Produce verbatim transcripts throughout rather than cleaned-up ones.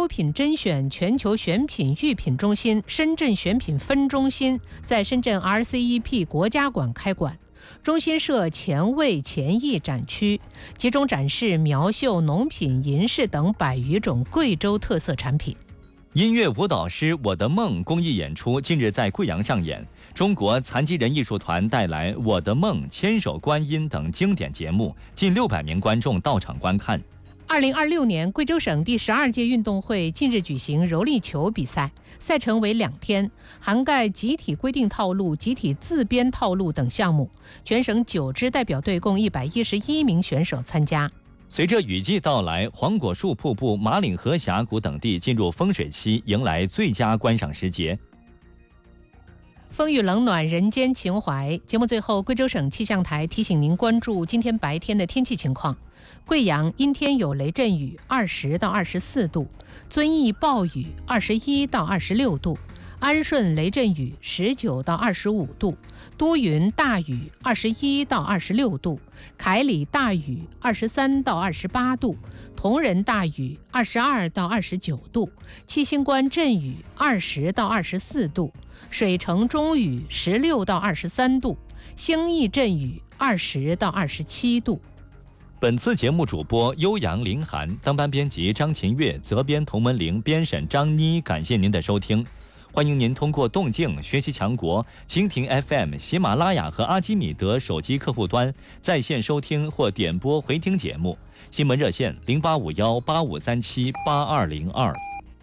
优品甄选全球选品育品中心深圳选品分中心在深圳 R C E P 国家馆开馆。中心设前卫前艺展区，集中展示苗绣、农品、银饰等百余种贵州特色产品。 音乐舞蹈师《我的梦》公益演出近日在贵阳上演，中国残疾人艺术团带来《我的梦》、《千手观音》等经典节目，近六百名观众到场观看。 二零二六年贵州省第十二届运动会近日举行柔力球比赛，赛程为两天，涵盖集体规定套路、集体自编套路等项目。全省九支代表队共一百一十一名选手参加。 随着雨季到来，黄果树瀑布、马岭河峡谷等地进入风水期，迎来最佳观赏时节。 风雨冷暖，人间情怀。节目最后，贵州省气象台提醒您关注今天白天的天气情况。贵阳阴天有雷阵雨，二十到二十四度；遵义暴雨，二十一到二十六度；安顺雷阵雨，十九到二十五度；都匀大雨，二十一到二十六度；凯里大雨，二十三到二十八度；铜仁大雨，二十二到二十九度；七星关阵雨，二十到二十四度；水城中雨，十六到二十三度；兴义阵雨，二十到二十七度。 本次节目主播悠扬林涵，当班编辑张琴月，责编童文玲，编审张妮。感谢您的收听，欢迎您通过动静、学习强国、蜻蜓 F M、喜马拉雅和阿基米德手机客户端在线收听或点播回听节目。新闻热线零八五幺八五三七八二零二。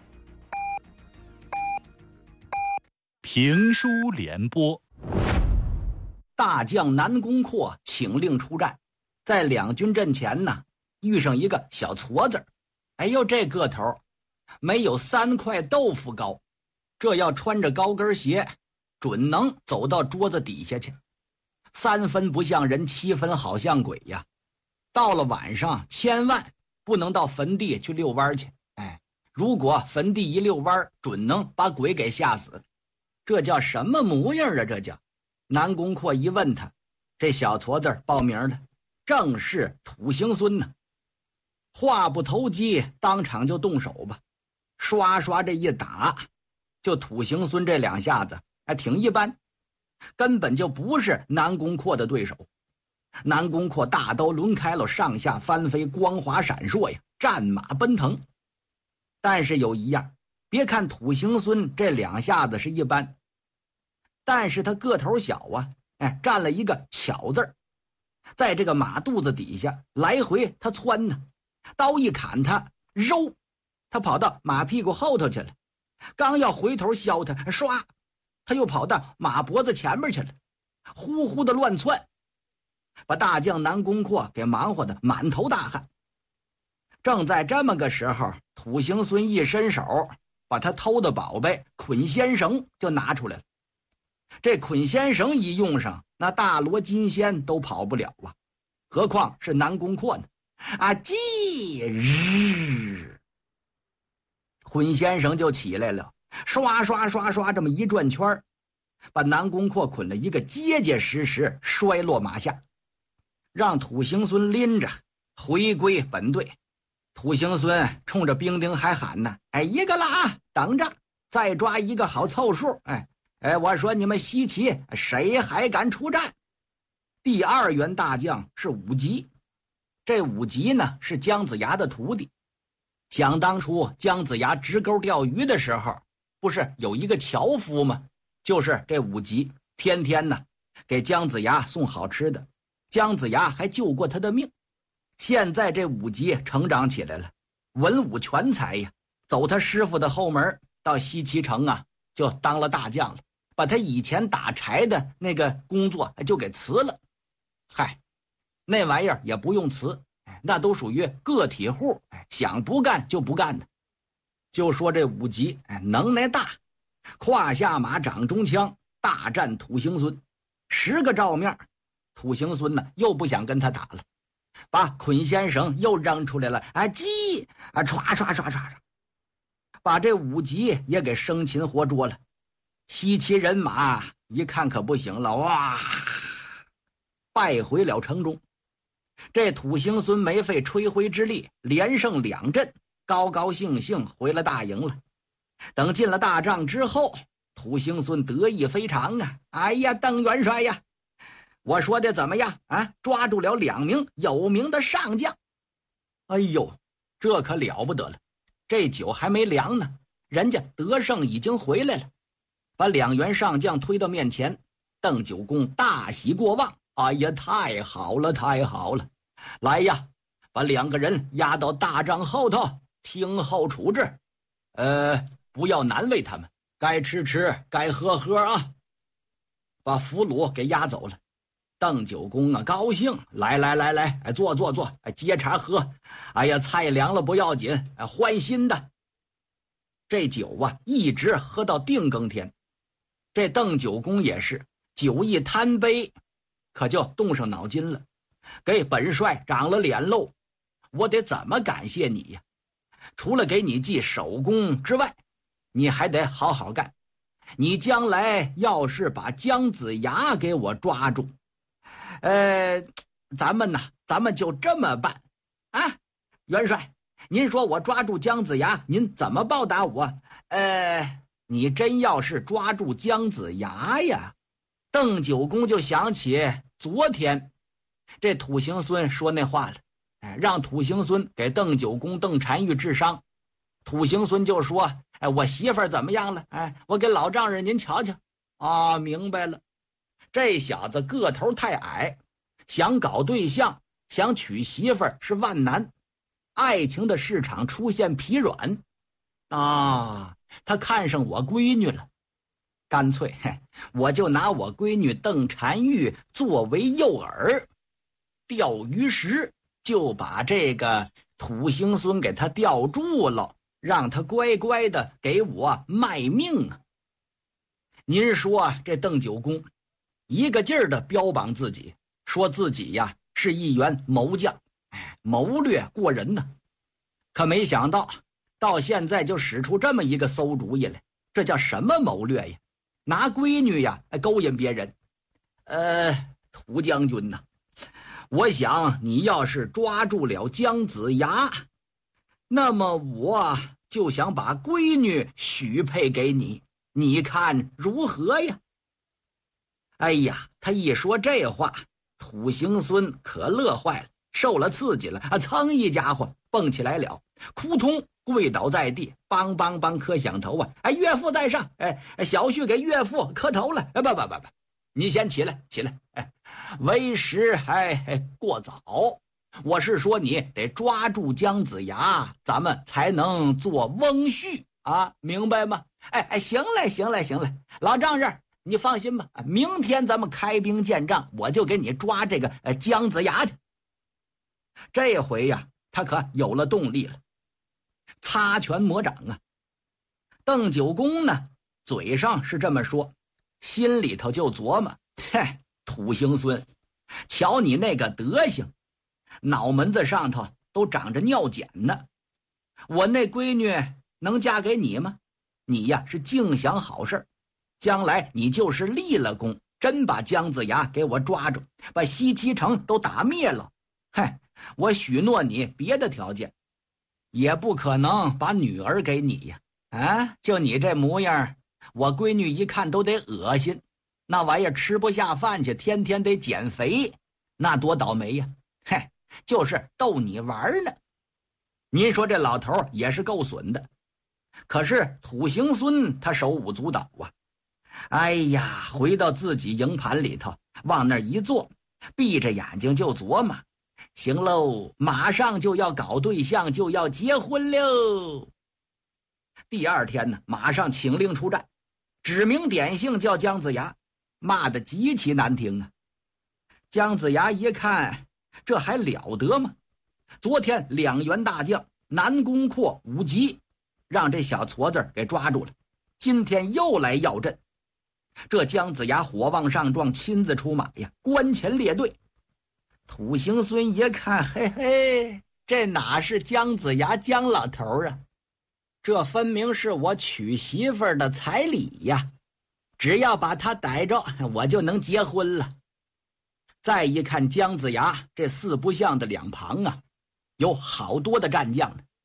评书联播。 大将南宫阔请令出战。在两军阵前呢，遇上一个小矬子，哎呦，这个头没有三块豆腐高，这要穿着高跟鞋，准能走到桌子底下去。三分不像人，七分好像鬼呀。到了晚上，千万不能到坟地去遛弯去。哎，如果坟地一遛弯，准能把鬼给吓死。这叫什么模样啊？这叫南宫阔一问他，这小矬子报名了。正是土行孙呢，话不投机，当场就动手吧，刷刷这一打，就土行孙这两下子还挺一般，根本就不是南宫阔的对手。南宫阔大刀抡开了，上下翻飞，光华闪烁呀，战马奔腾。但是有一样，别看土行孙这两下子是一般，但是他个头小啊，哎，占了一个巧字儿。在这个马肚子底下来回他窜呢，刀一砍他，肉他跑到马屁股后头去了，刚要回头削他，唰他又跑到马脖子前面去了，呼呼的乱窜，把大将南宫阔给忙活的满头大汗。正在这么个时候，土行孙一伸手，把他偷的宝贝捆仙绳就拿出来了。这捆仙绳一用上，那大罗金仙都跑不了啊，何况是南宫阔呢？啊，叽日，捆仙绳就起来了，刷刷刷刷这么一转圈，把南宫阔捆了一个结结实实，摔落马下，让土行孙拎着回归本队。土行孙冲着兵丁还喊呢：“哎，一个了啊，等着，再抓一个好凑数。”哎。哎，我说你们西岐谁还敢出战？第二员大将是武吉，这武吉呢是姜子牙的徒弟。想当初姜子牙直钩钓鱼的时候，不是有一个樵夫吗？就是这武吉，天天呢给姜子牙送好吃的，姜子牙还救过他的命。现在这武吉成长起来了，文武全才呀，走他师傅的后门，到西岐城啊就当了大将了。把他以前打柴的那个工作就给辞了。嗨，那玩意儿也不用辞，那都属于个体户，想不干就不干的。就说这武吉能耐大，胯下马掌中枪，大战土行孙，十个照面，土行孙呢又不想跟他打了，把捆仙绳又扔出来了，啊叽啊唰唰唰唰唰，把这武吉也给生擒活捉了。西岐人马一看可不行了，哇，败回了城中。这土行孙没费吹灰之力，连胜两阵， 高高兴兴回了大营了。等进了大帐之后，土行孙得意非常啊！哎呀，邓元帅呀，我说的怎么样啊？抓住了两名有名的上将。哎呦，这可了不得了！这酒还没凉呢，人家得胜已经回来了，把两员上将推到面前。邓九公大喜过望，哎呀，太好了，太好了！来呀，把两个人押到大帐后头，听候处置。呃，不要难为他们，该吃吃，该喝喝啊！把俘虏给押走了。邓九公啊，高兴，来来来来，哎，坐坐坐，哎，接茶喝。哎呀，菜凉了不要紧，哎，换新的。这酒啊，一直喝到定更天。这邓九公也是酒一贪杯，可就动上脑筋了，给本帅长了脸喽。我得怎么感谢你呀？除了给你记首功之外，你还得好好干。你将来要是把姜子牙给我抓住，呃，咱们呢，咱们就这么办啊，元帅，您说我抓住姜子牙，您怎么报答我？呃，你真要是抓住姜子牙呀，邓九公就想起昨天这土行孙说那话了，哎，让土行孙给邓九公邓婵玉治伤。土行孙就说：“哎，我媳妇儿怎么样了？哎，我给老丈人您瞧瞧。”啊，明白了，这小子个头太矮，想搞对象，想娶媳妇儿是万难，爱情的市场出现疲软。啊，他看上我闺女了，干脆嘿，我就拿我闺女邓婵玉作为诱饵，钓鱼石，就把这个土行孙给他钓住了。让他乖乖的给我卖命啊！您说这邓九公一个劲儿的标榜自己，说自己呀是一员谋将，哎，谋略过人呢。可没想到到现在就使出这么一个馊主意来，这叫什么谋略呀？拿闺女呀勾引别人。呃，涂将军呐，我想你要是抓住了姜子牙，那么我就想把闺女许配给你，你看如何呀？哎呀，他一说这话，土行孙可乐坏了，受了刺激了啊！噌一家伙蹦起来了，扑通跪倒在地，梆梆梆磕响头啊！哎，岳父在上，哎，小婿给岳父磕头了。哎，不不不不，你先起来，起来，哎，为时还过早。我是说你得抓住姜子牙，咱们才能做翁婿啊，明白吗？哎哎，行嘞行嘞行嘞，老丈人你放心吧，明天咱们开兵见仗，我就给你抓这个呃姜子牙去。这回呀，他可有了动力了，擦拳魔掌啊。邓九公呢，嘴上是这么说，心里头就琢磨：嘿，土行孙，瞧你那个德行，脑门子上头都长着尿碱呢。我那闺女能嫁给你吗？你呀是净想好事，将来你就是立了功，真把姜子牙给我抓住，把西岐城都打灭了，嗨，我许诺你别的条件，也不可能把女儿给你呀。啊，就你这模样，我闺女一看都得恶心，那玩意儿吃不下饭去，天天得减肥，那多倒霉呀！嘿，就是逗你玩呢。您说这老头也是够损的，可是土行孙他手舞足蹈啊。哎呀，回到自己营盘里头，往那儿一坐，闭着眼睛就琢磨，行喽，马上就要搞对象，就要结婚喽。第二天呢，马上请令出战，指名点姓叫姜子牙，骂得极其难听啊。姜子牙一看，这还了得吗？昨天两员大将南宫阔、武吉让这小矬子给抓住了，今天又来要阵。这姜子牙火往上撞，亲自出马呀，关前列队。土行孙一看，嘿嘿，这哪是姜子牙姜老头啊，这分明是我娶媳妇儿的彩礼呀！只要把他逮着，我就能结婚了。再一看姜子牙这四不像的两旁啊，有好多的战将呢。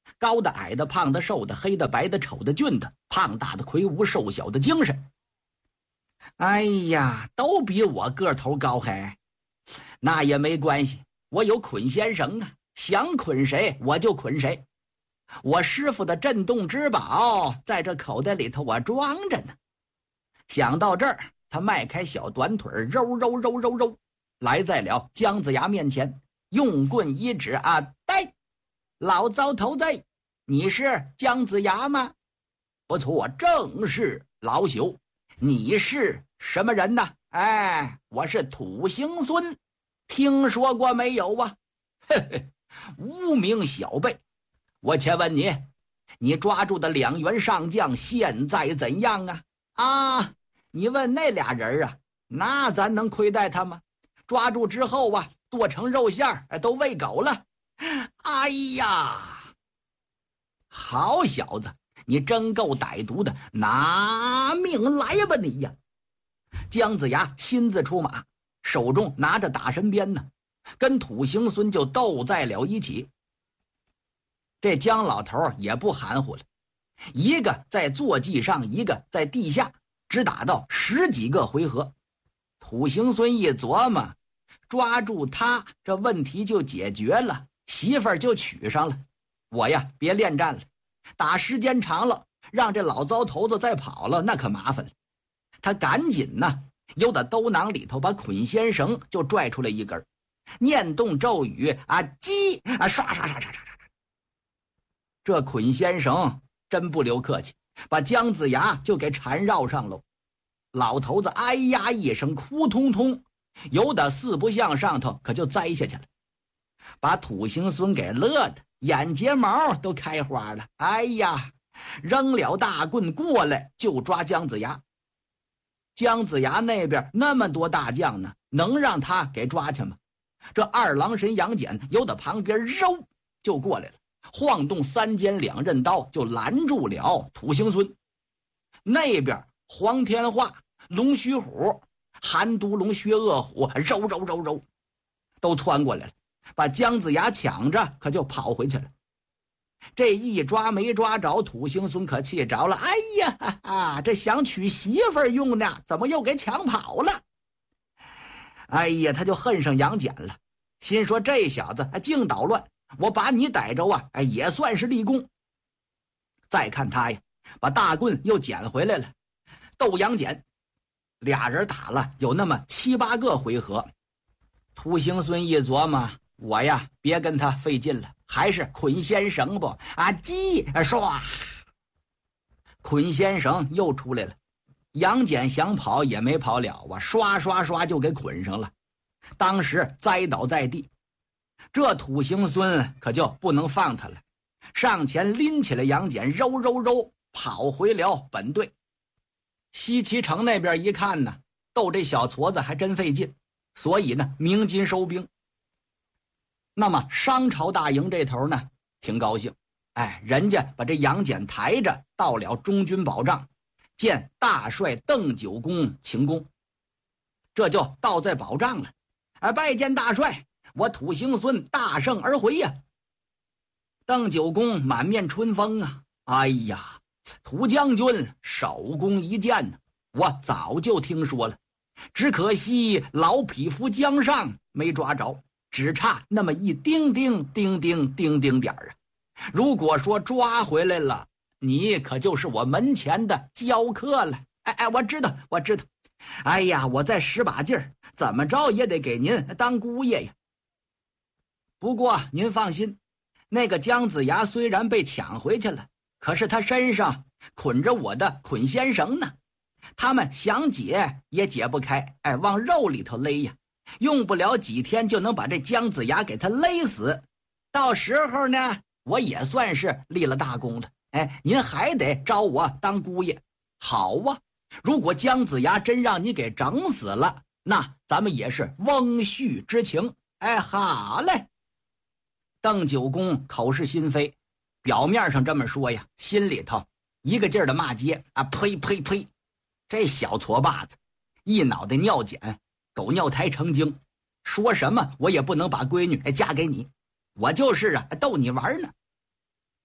高的、矮的、胖的、瘦的、黑的、白的、丑的、俊的，胖大的、魁梧、瘦小的、精神。哎呀，都比我个头高还。那也没关系，我有捆仙绳啊，想捆谁我就捆谁。我师傅的镇洞之宝在这口袋里头我装着呢。想到这儿，他迈开小短腿，揉揉揉揉揉，来在了姜子牙面前，用棍一指啊，呆，老糟头子，你是姜子牙吗？不错，正是。老朽，你是什么人呢？哎，我是土行孙，听说过没有啊？嘿嘿，无名小辈。我且问你，你抓住的两员上将现在怎样啊？啊，你问那俩人啊，那咱能亏待他吗？抓住之后啊，剁成肉馅儿，都喂狗了。哎呀，好小子，你真够歹毒的，拿命来吧你呀！姜子牙亲自出马，手中拿着打神鞭呢，跟土行孙就斗在了一起。这姜老头也不含糊了，一个在坐骑上，一个在地下，只打到十几个回合。土行孙一琢磨，抓住他这问题就解决了，媳妇儿就娶上了。我呀，别恋战了，打时间长了，让这老糟头子再跑了，那可麻烦了。他赶紧呢，由打兜囊里头把捆仙绳就拽出来一根，念动咒语啊，击啊，刷刷刷刷刷刷。这捆仙绳真不留客气，把姜子牙就给缠绕上喽。老头子哎呀一声，哭通通，由打四不像上头可就栽下去了，把土行孙给乐的眼睫毛都开花了。哎呀，扔了大棍过来就抓姜子牙。姜子牙那边那么多大将呢，能让他给抓去吗？这二郎神杨戬由打旁边揉就过来了，晃动三尖两刃刀就拦住了土行孙。那边黄天化、龙须虎、韩都龙、薛恶虎揉揉揉揉都窜过来了，把姜子牙抢着可就跑回去了。这一抓没抓着，土行孙可气着了。哎呀哈哈，这想娶媳妇儿用呢，怎么又给抢跑了？哎呀，他就恨上杨戬了，心说这小子净捣乱，我把你逮着啊，哎，也算是立功。再看他呀，把大棍又捡回来了，斗杨戬，俩人打了有那么七八个回合。土行孙一琢磨，我呀别跟他费劲了，还是捆仙绳不啊，击唰，捆仙绳又出来了。杨戬想跑也没跑了啊，刷刷刷就给捆上了，当时栽倒在地。这土行孙可就不能放他了，上前拎起了杨戬，揉揉揉跑回了本队。西岐城那边一看呢，斗这小矬子还真费劲，所以呢鸣金收兵。那么商朝大营这头呢挺高兴，哎，人家把这杨戬抬着到了中军保障，见大帅邓九公请功，这就到在保障了。哎，拜见大帅，我土行孙大胜而回呀！邓九公满面春风啊！哎呀，土将军手工一剑呢，我早就听说了，只可惜老匹夫江上没抓着，只差那么一丁丁丁丁丁丁点儿啊！如果说抓回来了，你可就是我门前的教客了。哎哎，我知道，我知道。哎呀，我再使把劲儿，怎么着也得给您当姑爷呀。不过您放心，那个姜子牙虽然被抢回去了，可是他身上捆着我的捆仙绳呢，他们想解也解不开，哎，往肉里头勒呀，用不了几天就能把这姜子牙给他勒死。到时候呢，我也算是立了大功了。哎，您还得招我当姑爷。好啊，如果姜子牙真让你给整死了，那咱们也是翁婿之情。哎，好嘞。邓九公口是心非，表面上这么说呀，心里头一个劲儿的骂街啊！呸呸呸！这小矬把子，一脑袋尿碱，狗尿胎成精，说什么我也不能把闺女嫁给你，我就是啊逗你玩呢。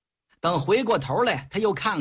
等回过头来，他又看